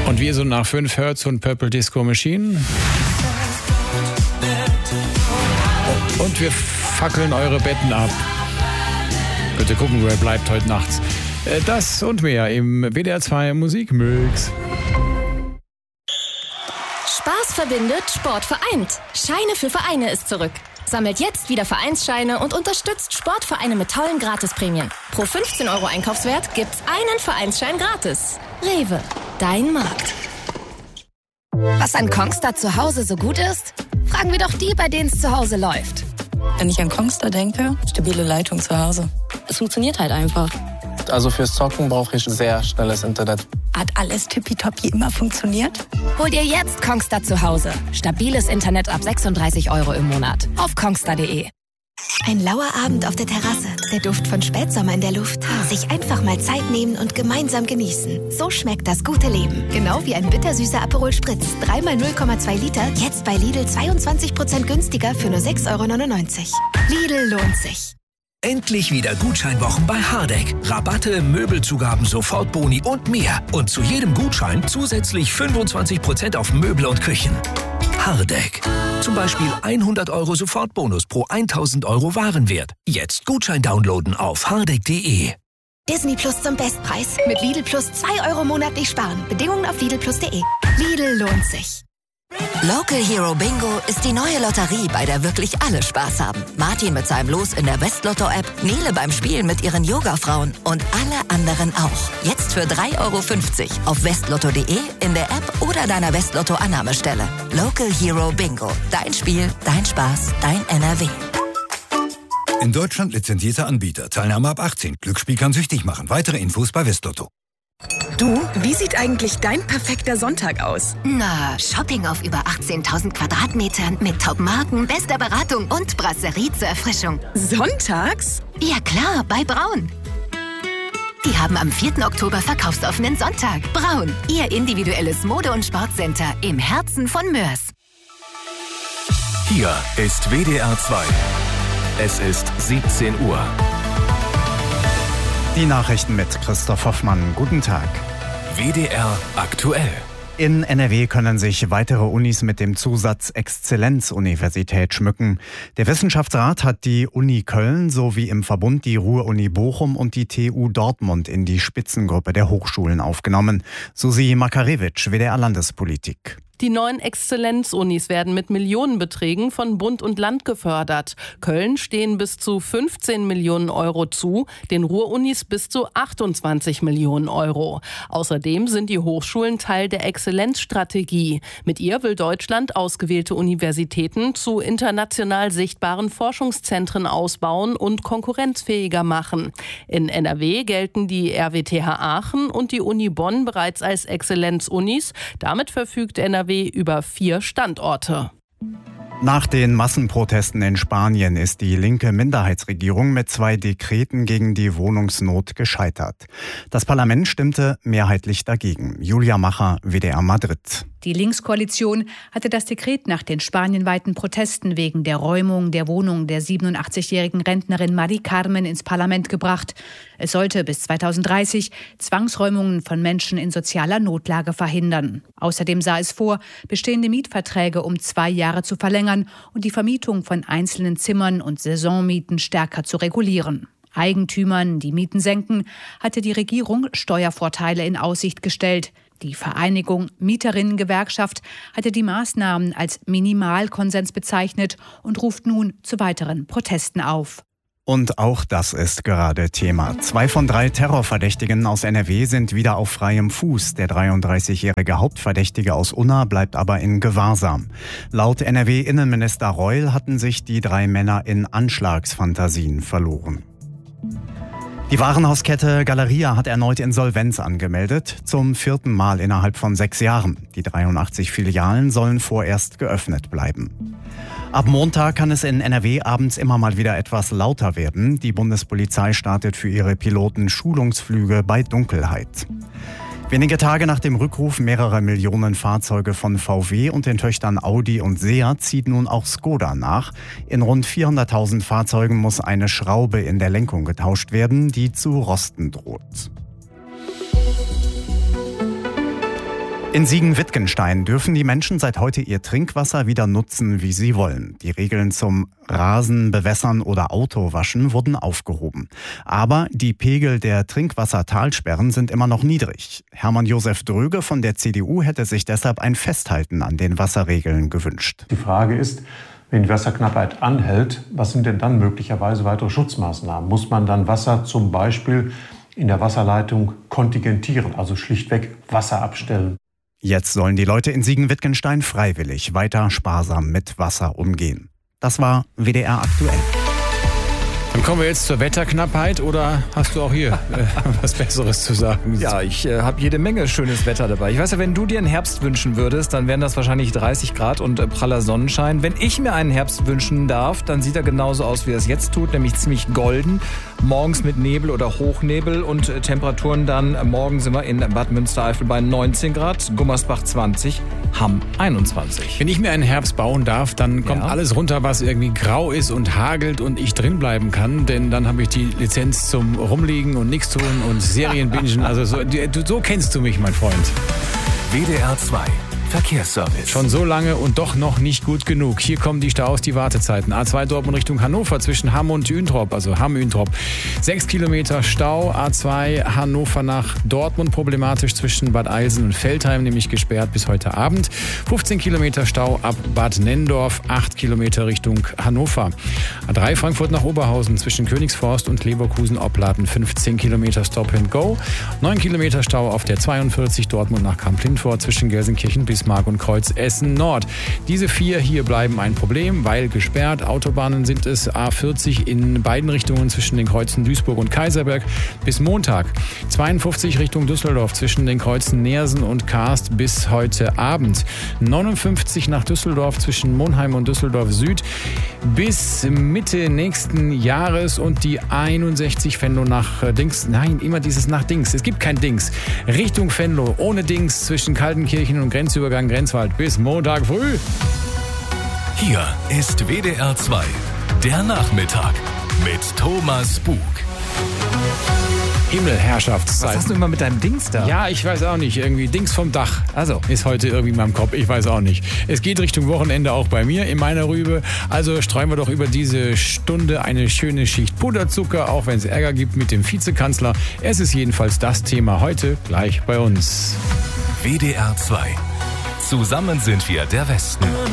Und wir sind nach 5 Hertz und Purple Disco Machine. Und wir fackeln eure Betten ab. Bitte gucken, wer bleibt heute nachts. Das und mehr im WDR 2 Musikmix. Spaß verbindet, Sport vereint. Scheine für Vereine ist zurück. Sammelt jetzt wieder Vereinsscheine und unterstützt Sportvereine mit tollen Gratisprämien. Pro 15 € Einkaufswert gibt's einen Vereinsschein gratis. Rewe, dein Markt. Was an Kongstar zu Hause so gut ist? Fragen wir doch die, bei denen es zu Hause läuft. Wenn ich an Kongstar denke, stabile Leitung zu Hause. Es funktioniert halt einfach. Also fürs Zocken brauche ich sehr schnelles Internet. Hat alles tippitoppi immer funktioniert? Hol dir jetzt Kongstar zu Hause. Stabiles Internet ab 36 € im Monat. Auf kongstar.de. Ein lauer Abend auf der Terrasse, der Duft von Spätsommer in der Luft. Sich einfach mal Zeit nehmen und gemeinsam genießen. So schmeckt das gute Leben. Genau wie ein bittersüßer Aperol Spritz. 3x 0,2 Liter, jetzt bei Lidl 22% günstiger für nur 6,99 €. Lidl lohnt sich. Endlich wieder Gutscheinwochen bei Hardegg. Rabatte, Möbelzugaben, Sofortboni und mehr. Und zu jedem Gutschein zusätzlich 25% auf Möbel und Küchen. Hardegg. Zum Beispiel 100 € Sofortbonus pro 1000 € Warenwert. Jetzt Gutschein downloaden auf hardegg.de. Disney Plus zum Bestpreis. Mit Lidl Plus 2 € monatlich sparen. Bedingungen auf lidlplus.de. Lidl lohnt sich. Local Hero Bingo ist die neue Lotterie, bei der wirklich alle Spaß haben. Martin mit seinem Los in der Westlotto-App, Nele beim Spielen mit ihren Yoga-Frauen und alle anderen auch. Jetzt für 3,50 € auf westlotto.de, in der App oder deiner Westlotto-Annahmestelle. Local Hero Bingo. Dein Spiel, dein Spaß, dein NRW. In Deutschland lizenzierter Anbieter. Teilnahme ab 18. Glücksspiel kann süchtig machen. Weitere Infos bei Westlotto. Du, wie sieht eigentlich dein perfekter Sonntag aus? Na, Shopping auf über 18.000 Quadratmetern mit Top-Marken, bester Beratung und Brasserie zur Erfrischung. Sonntags? Ja klar, bei Braun. Die haben am 4. Oktober verkaufsoffenen Sonntag. Braun, ihr individuelles Mode- und Sportcenter im Herzen von Mörs. Hier ist WDR 2. Es ist 17 Uhr. Die Nachrichten mit Christoph Hoffmann. Guten Tag. WDR aktuell. In NRW können sich weitere Unis mit dem Zusatz Exzellenzuniversität schmücken. Der Wissenschaftsrat hat die Uni Köln sowie im Verbund die Ruhr-Uni Bochum und die TU Dortmund in die Spitzengruppe der Hochschulen aufgenommen. Susi Makarewitsch, WDR Landespolitik. Die neuen Exzellenzunis werden mit Millionenbeträgen von Bund und Land gefördert. Köln stehen bis zu 15 Millionen € zu, den Ruhr-Unis bis zu 28 Millionen €. Außerdem sind die Hochschulen Teil der Exzellenzstrategie. Mit ihr will Deutschland ausgewählte Universitäten zu international sichtbaren Forschungszentren ausbauen und konkurrenzfähiger machen. In NRW gelten die RWTH Aachen und die Uni Bonn bereits als Exzellenzunis. Damit verfügt NRW über 4 Standorte. Nach den Massenprotesten in Spanien ist die linke Minderheitsregierung mit 2 Dekreten gegen die Wohnungsnot gescheitert. Das Parlament stimmte mehrheitlich dagegen. Julia Macher, WDR Madrid. Die Linkskoalition hatte das Dekret nach den spanienweiten Protesten wegen der Räumung der Wohnung der 87-jährigen Rentnerin Mari Carmen ins Parlament gebracht. Es sollte bis 2030 Zwangsräumungen von Menschen in sozialer Notlage verhindern. Außerdem sah es vor, bestehende Mietverträge um 2 Jahre zu verlängern und die Vermietung von einzelnen Zimmern und Saisonmieten stärker zu regulieren. Eigentümern, die Mieten senken, hatte die Regierung Steuervorteile in Aussicht gestellt. Die Vereinigung Mieterinnengewerkschaft hatte die Maßnahmen als Minimalkonsens bezeichnet und ruft nun zu weiteren Protesten auf. Und auch das ist gerade Thema. 2 von 3 Terrorverdächtigen aus NRW sind wieder auf freiem Fuß. Der 33-jährige Hauptverdächtige aus Unna bleibt aber in Gewahrsam. Laut NRW-Innenminister Reul hatten sich die 3 Männer in Anschlagsfantasien verloren. Die Warenhauskette Galeria hat erneut Insolvenz angemeldet, zum 4. Mal innerhalb von 6 Jahren. Die 83 Filialen sollen vorerst geöffnet bleiben. Ab Montag kann es in NRW abends immer mal wieder etwas lauter werden. Die Bundespolizei startet für ihre Piloten Schulungsflüge bei Dunkelheit. Wenige Tage nach dem Rückruf mehrerer Millionen Fahrzeuge von VW und den Töchtern Audi und Seat zieht nun auch Skoda nach. In rund 400.000 Fahrzeugen muss eine Schraube in der Lenkung getauscht werden, die zu rosten droht. In Siegen-Wittgenstein dürfen die Menschen seit heute ihr Trinkwasser wieder nutzen, wie sie wollen. Die Regeln zum Rasen, Bewässern oder Autowaschen wurden aufgehoben. Aber die Pegel der Trinkwassertalsperren sind immer noch niedrig. Hermann Josef Dröge von der CDU hätte sich deshalb ein Festhalten an den Wasserregeln gewünscht. Die Frage ist, wenn die Wasserknappheit anhält, was sind denn dann möglicherweise weitere Schutzmaßnahmen? Muss man dann Wasser zum Beispiel in der Wasserleitung kontingentieren, also schlichtweg Wasser abstellen? Jetzt sollen die Leute in Siegen-Wittgenstein freiwillig weiter sparsam mit Wasser umgehen. Das war WDR aktuell. Dann kommen wir jetzt zur Wetterknappheit, oder hast du auch hier was Besseres zu sagen? Ja, ich habe jede Menge schönes Wetter dabei. Ich weiß ja, wenn du dir einen Herbst wünschen würdest, dann wären das wahrscheinlich 30 Grad und praller Sonnenschein. Wenn ich mir einen Herbst wünschen darf, dann sieht er genauso aus, wie er es jetzt tut, nämlich ziemlich golden. Morgens mit Nebel oder Hochnebel und Temperaturen dann, morgen sind wir in Bad Münstereifel bei 19 Grad, Gummersbach 20, Hamm 21. Wenn ich mir einen Herbst bauen darf, dann kommt alles runter, was irgendwie grau ist und hagelt und ich drin bleiben kann, denn dann habe ich die Lizenz zum Rumliegen und nichts tun und Serienbingen. Also so kennst du mich, mein Freund. WDR 2 Verkehrsservice. Schon so lange und doch noch nicht gut genug. Hier kommen die Staus, die Wartezeiten. A2 Dortmund Richtung Hannover zwischen Hamm und Üntrop, also Hamm-Üntrop. 6 Kilometer Stau. A2 Hannover nach Dortmund problematisch zwischen Bad Eilsen und Veltheim, nämlich gesperrt bis heute Abend. 15 Kilometer Stau ab Bad Nenndorf, 8 Kilometer Richtung Hannover. A3 Frankfurt nach Oberhausen zwischen Königsforst und Leverkusen-Opladen, 15 Kilometer Stop and Go. 9 Kilometer Stau auf der 42 Dortmund nach Kamp-Lindfort zwischen Gelsenkirchen, Bismarck und Kreuz Essen Nord. Diese 4 hier bleiben ein Problem, weil gesperrt. Autobahnen sind es A40 in beiden Richtungen zwischen den Kreuzen Duisburg und Kaiserberg bis Montag. 52 Richtung Düsseldorf zwischen den Kreuzen Neersen und Karst bis heute Abend. 59 nach Düsseldorf zwischen Monheim und Düsseldorf Süd bis Mitte nächsten Jahres und die 61 Venlo nach Dings. Nein, immer dieses nach Dings. Es gibt kein Dings. Richtung Venlo ohne Dings zwischen Kaltenkirchen und Grenzübergang Grenzwald bis Montag früh. Hier ist WDR 2, der Nachmittag mit Thomas Bug. Himmelherrschaftszeit. Was hast du immer mit deinem Dings da? Ja, ich weiß auch nicht. Irgendwie Dings vom Dach. Also ist heute irgendwie in meinem Kopf. Ich weiß auch nicht. Es geht Richtung Wochenende auch bei mir in meiner Rübe. Also streuen wir doch über diese Stunde eine schöne Schicht Puderzucker, auch wenn es Ärger gibt mit dem Vizekanzler. Es ist jedenfalls das Thema heute gleich bei uns. WDR 2. Zusammen sind wir der Westen.